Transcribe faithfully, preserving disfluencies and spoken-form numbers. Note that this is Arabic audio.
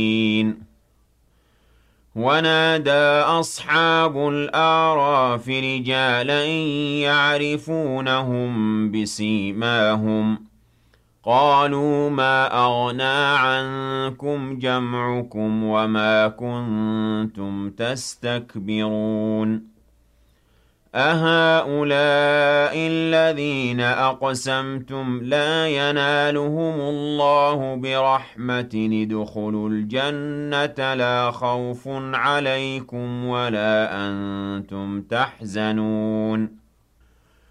ونادى أصحاب الأعراف رجالا يعرفونهم بسيماهم قالوا ما أغنى عنكم جمعكم وما كنتم تستكبرون أهؤلاء الذين أقسمتم لا ينالهم الله برحمة ادخلوا الجنة لا خوف عليكم ولا أنتم تحزنون